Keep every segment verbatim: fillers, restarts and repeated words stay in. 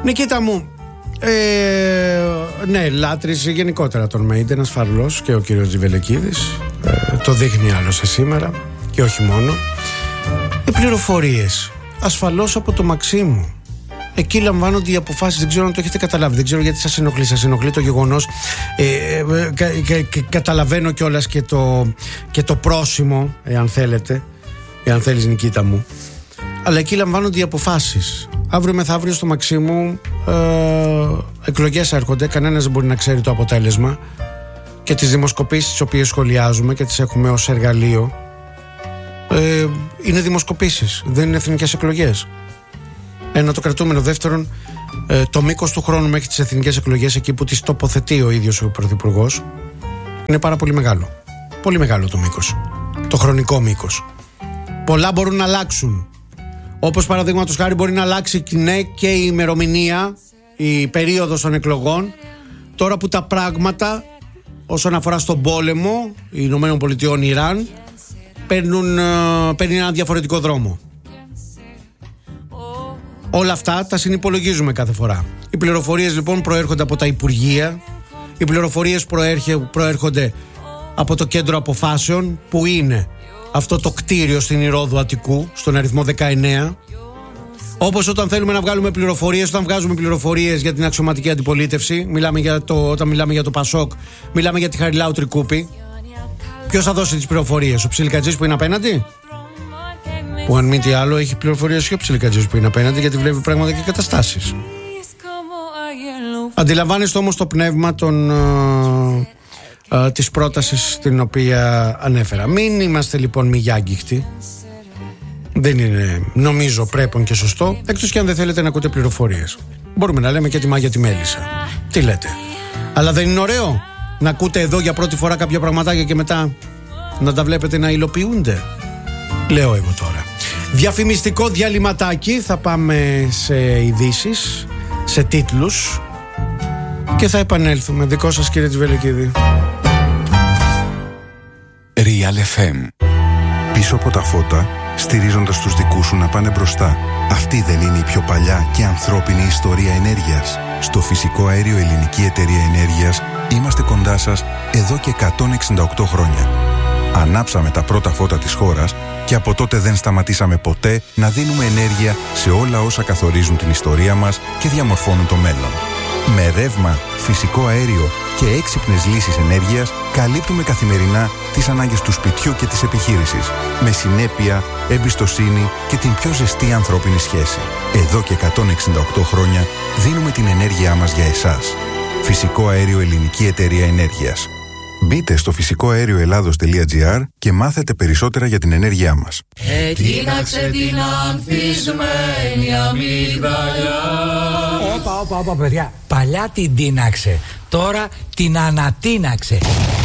Νικήτα μου, ε, ναι, λάτρεις γενικότερα τον Maiden ασφαλώς και ο κύριος Τζιβελεκίδης. Ε, το δείχνει άλλωστε σήμερα και όχι μόνο. Οι πληροφορίες ασφαλώς από το Μαξίμου. Εκεί λαμβάνονται οι αποφάσεις. Δεν ξέρω αν το έχετε καταλάβει. Δεν ξέρω γιατί σας ενοχλεί. Σας ενοχλεί το γεγονός. Ε, ε, κα, κα, κα, καταλαβαίνω κιόλας και το, και το πρόσημο, εάν θέλετε. Εάν θέλεις, Νικήτα μου. Αλλά εκεί λαμβάνονται οι αποφάσεις. Αύριο μεθαύριο στο Μαξίμου ε, εκλογές έρχονται. Κανένας δεν μπορεί να ξέρει το αποτέλεσμα. Και τις δημοσκοπήσεις τις οποίες σχολιάζουμε και τις έχουμε ως εργαλείο ε, είναι δημοσκοπήσεις. Δεν είναι εθνικές εκλογές. Ένα το κρατούμενο. Δεύτερον, ε, το μήκος του χρόνου μέχρι τις εθνικές εκλογές, εκεί που τις τοποθετεί ο ίδιος ο Πρωθυπουργός, είναι πάρα πολύ μεγάλο. Πολύ μεγάλο το μήκος. Το χρονικό μήκος. Πολλά μπορούν να αλλάξουν. Όπως παραδείγματος χάρη μπορεί να αλλάξει ναι, και η ημερομηνία, η περίοδος των εκλογών, τώρα που τα πράγματα όσον αφορά στον πόλεμο Ηνωμένων Πολιτειών Ιράν παίρνουν, παίρνουν ένα διαφορετικό δρόμο. Όλα αυτά τα συνυπολογίζουμε κάθε φορά. Οι πληροφορίες λοιπόν προέρχονται από τα Υπουργεία. Οι πληροφορίες προέρχονται από το κέντρο αποφάσεων, που είναι αυτό το κτίριο στην Ηρώδου Αττικού, στον αριθμό δεκαεννέα. Όπως όταν θέλουμε να βγάλουμε πληροφορίες, όταν βγάζουμε πληροφορίες για την αξιωματική αντιπολίτευση, μιλάμε για το, όταν μιλάμε για το Πασόκ, μιλάμε για τη Χαριλάου Τρικούπη. Ποιος θα δώσει τις πληροφορίες, ο Ψιλικατζής που είναι απέναντι? Που αν μη τι άλλο έχει πληροφορίες και ο Ψιλικατζής που είναι απέναντι, γιατί βλέπει πράγματα και καταστάσεις. Αντιλαμβάνεστε όμως το πνεύμα των, uh, uh, της πρότασης την οποία ανέφερα. Μην είμαστε λοιπόν μη γιάγκυχτοι. Δεν είναι, νομίζω, πρέπον και σωστό, εκτός και αν δεν θέλετε να ακούτε πληροφορίες. Μπορούμε να λέμε και τη Μάγια τη Μέλισσα. Τι λέτε? Αλλά δεν είναι ωραίο να ακούτε εδώ για πρώτη φορά κάποια πραγματάκια και μετά να τα βλέπετε να υλοποιούνται? Λέω εγώ τώρα. Διαφημιστικό διαλυματάκι. Θα πάμε σε ειδήσεις, σε τίτλους και θα επανέλθουμε. Δικό σας, κύριε Τζιβελεκίδη. Real εφ εμ. Πίσω από τα φώτα, στηρίζοντας τους δικούς σου να πάνε μπροστά. Αυτή δεν είναι η πιο παλιά και ανθρώπινη ιστορία ενέργειας? Στο Φυσικό Αέριο Ελληνική Εταιρεία Ενέργειας είμαστε κοντά σας εδώ και εκατόν εξήντα οκτώ χρόνια. Ανάψαμε τα πρώτα φώτα της χώρας και από τότε δεν σταματήσαμε ποτέ να δίνουμε ενέργεια σε όλα όσα καθορίζουν την ιστορία μας και διαμορφώνουν το μέλλον. Με ρεύμα, φυσικό αέριο και έξυπνες λύσεις ενέργειας καλύπτουμε καθημερινά τις ανάγκες του σπιτιού και της επιχείρησης, με συνέπεια, εμπιστοσύνη και την πιο ζεστή ανθρώπινη σχέση. Εδώ και εκατόν εξήντα οκτώ χρόνια δίνουμε την ενέργειά μας για εσάς. Φυσικό Αέριο Ελληνική Εταιρεία Ενέργειας. Μπείτε στο φυσικό αέριο ελλάδος τελεία τζι άρ και μάθετε περισσότερα για την ενέργειά μας. Ετίναξε την ανθισμένη αμυγδαλιά. Όπα, όπα, όπα, παιδιά. Παλιά την τίναξε, τώρα την ανατίναξε.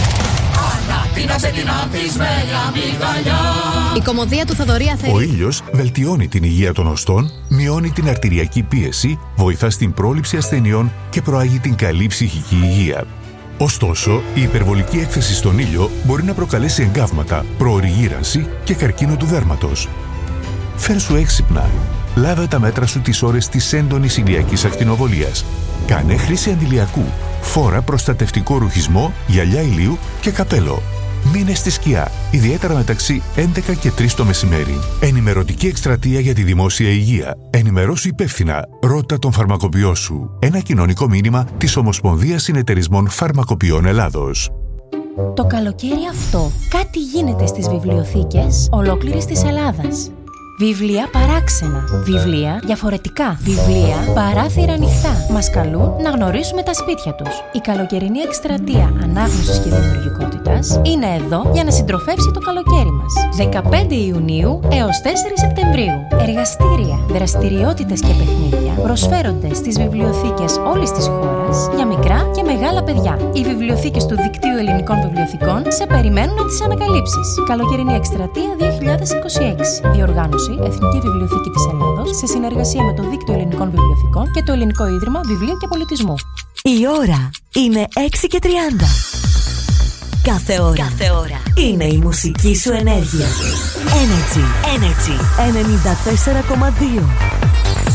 Ανατίναξε την ανθισμένη αμυγδαλιά. Η κωμωδία του Θοδωρή Αθερή. Ο ήλιος βελτιώνει την υγεία των οστών, μειώνει την αρτηριακή πίεση, βοηθά στην πρόληψη ασθενειών και προάγει την καλή ψυχική υγεία. Ωστόσο, η υπερβολική έκθεση στον ήλιο μπορεί να προκαλέσει εγκάβματα, προωρή γύρανση και καρκίνο του δέρματος. Φέρσου έξυπνα. Λάβε τα μέτρα σου τις ώρες της έντονης ηλιακής ακτινοβολίας. Κάνε χρήση αντιλιακού. Φόρα προστατευτικό ρουχισμό, γυαλιά ηλίου και καπέλο. Μείνε στη σκιά, ιδιαίτερα μεταξύ έντεκα και τρεις το μεσημέρι. Ενημερωτική εκστρατεία για τη δημόσια υγεία. Ενημερώσου υπεύθυνα. Ρώτα τον φαρμακοποιό σου. Ένα κοινωνικό μήνυμα της Ομοσπονδίας Συνεταιρισμών Φαρμακοποιών Ελλάδος. Το καλοκαίρι αυτό κάτι γίνεται στις βιβλιοθήκες ολόκληρης της Ελλάδας. Βιβλία παράξενα. Βιβλία διαφορετικά. Βιβλία παράθυρα ανοιχτά. Μας καλούν να γνωρίσουμε τα σπίτια τους. Η καλοκαιρινή εκστρατεία ανάγνωσης και δημιουργικότητας είναι εδώ για να συντροφεύσει το καλοκαίρι μας. δεκαπέντε Ιουνίου έως τέσσερις Σεπτεμβρίου. Εργαστήρια, δραστηριότητες και παιχνίδια προσφέρονται στις βιβλιοθήκες όλης της χώρας για μικρά και μεγάλα παιδιά. Οι βιβλιοθήκες του Δικτύου Ελληνικών Βιβλιοθηκών σε περιμένουν να τις ανακαλύψεις. Καλοκαιρινή εκστρατεία δύο χιλιάδες είκοσι έξι. Διοργάνωση Εθνική Βιβλιοθήκη της Ελλάδος σε συνεργασία με το Δίκτυο Ελληνικών Βιβλιοθηκών και το Ελληνικό Ίδρυμα Βιβλίου και Πολιτισμού. Η ώρα είναι έξι και τριάντα. Κάθε ώρα, Κάθε ώρα είναι η μουσική σου ενέργεια. Energy, Energy ενενήντα τέσσερα κόμμα δύο.